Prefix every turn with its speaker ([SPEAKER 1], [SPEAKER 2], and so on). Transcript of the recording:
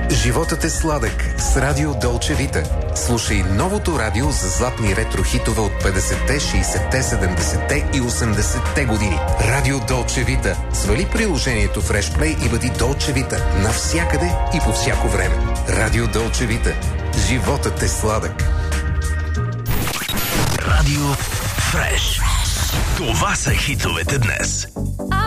[SPEAKER 1] Животът е сладък с Радио Долче Вита. Слушай новото радио за златни ретро хитове от 50-те, 60-те, 70-те и 80-те години. Радио Долче Вита. Свали приложението в Freshplay и бъди Долче Вита навсякъде и по всяко време. Радио Долче Вита. Животът е сладък.
[SPEAKER 2] Радио Фреш. Това са хитовете днес.